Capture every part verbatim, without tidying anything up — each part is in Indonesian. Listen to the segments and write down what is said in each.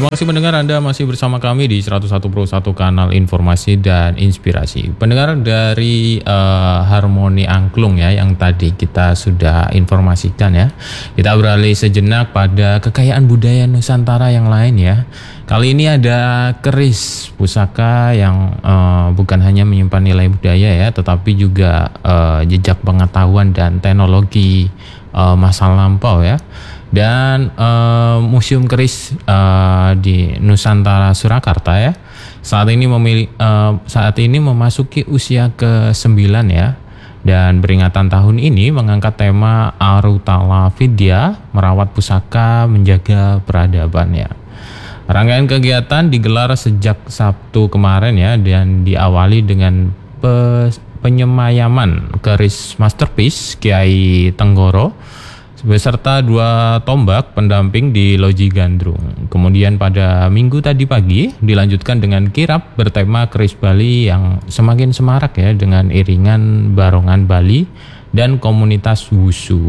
Terima kasih pendengar, Anda masih bersama kami di seratus satu Pro satu kanal informasi dan inspirasi. Pendengar dari uh, Harmoni Angklung ya yang tadi kita sudah informasikan ya. Kita beralih sejenak pada kekayaan budaya Nusantara yang lain ya. Kali ini ada keris pusaka yang uh, bukan hanya menyimpan nilai budaya ya, tetapi juga uh, jejak pengetahuan dan teknologi uh, masa lampau ya. Dan uh, Museum Keris uh, di Nusantara Surakarta ya saat ini memilih uh, saat ini memasuki usia ke sembilan ya, dan peringatan tahun ini mengangkat tema Arutala Vidya, merawat pusaka menjaga peradaban ya. Rangkaian kegiatan digelar sejak Sabtu kemarin ya, dan diawali dengan pe- penyemayaman keris masterpiece Kiai Tenggoro beserta dua tombak pendamping di Loji Gandrung. Kemudian pada minggu tadi pagi dilanjutkan dengan kirap bertema keris Bali yang semakin semarak ya, dengan iringan barongan Bali dan komunitas Wushu.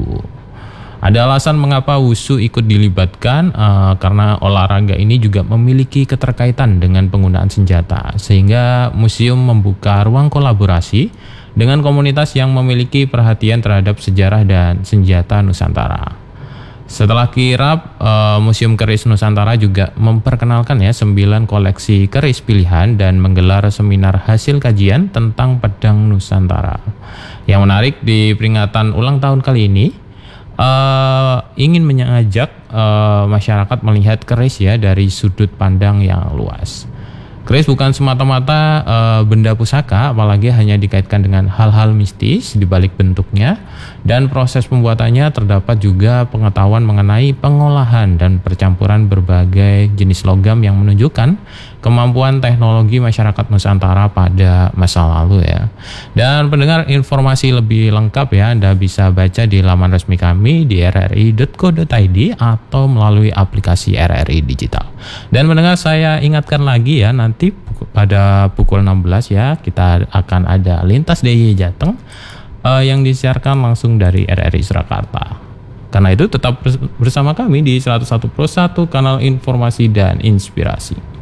Ada alasan mengapa Wushu ikut dilibatkan, uh, karena olahraga ini juga memiliki keterkaitan dengan penggunaan senjata, sehingga museum membuka ruang kolaborasi dengan komunitas yang memiliki perhatian terhadap sejarah dan senjata Nusantara. Setelah kirap, uh, Museum Keris Nusantara juga memperkenalkan ya sembilan koleksi keris pilihan dan menggelar seminar hasil kajian tentang pedang Nusantara. Yang menarik di peringatan ulang tahun kali ini, uh, ingin mengajak uh, masyarakat melihat keris ya dari sudut pandang yang luas. Keris bukan semata-mata uh, benda pusaka, apalagi hanya dikaitkan dengan hal-hal mistis di balik bentuknya, dan proses pembuatannya terdapat juga pengetahuan mengenai pengolahan dan percampuran berbagai jenis logam yang menunjukkan kemampuan teknologi masyarakat Nusantara pada masa lalu ya. Dan pendengar, informasi lebih lengkap ya Anda bisa baca di laman resmi kami di r r i dot co dot i d atau melalui aplikasi R R I Digital. Dan pendengar, saya ingatkan lagi ya, nanti pada pukul enam belas ya kita akan ada Lintas D I Y Jateng uh, yang disiarkan langsung dari R R I Surakarta. Karena itu tetap bersama kami di seratus satu Pro satu kanal informasi dan inspirasi.